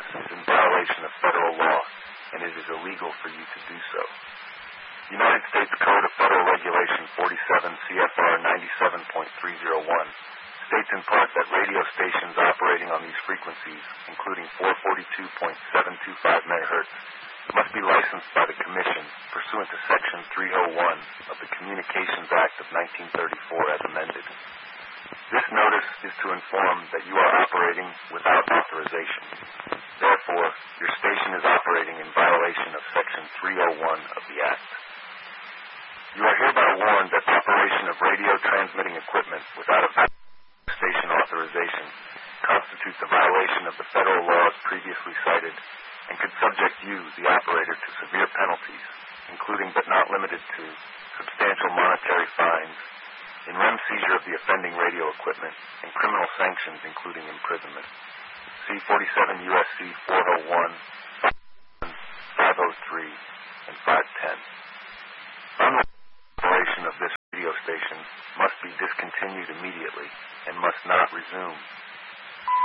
is in violation of federal law, and it is illegal for you to do so. United States Code of Federal Regulation 47 CFR 97.301 states in part that radio stations operating on these frequencies, including 442.725 MHz, must be licensed by the Commission pursuant to Section 301 of the Communications Act of 1934 as amended. This notice is to inform that you are operating without authorization. Therefore, your station is operating in violation of Section 301 of the Act. You are hereby warned that operation of radio transmitting equipment without a station authorization constitutes a violation of the federal laws previously cited and could subject you, the operator, to severe penalties, including but not limited to substantial monetary fines, in rem seizure of the offending radio equipment, and criminal sanctions, including imprisonment. See 47 U.S.C. 401, 503, and 510. Operation of this radio station must be discontinued immediately and must not resume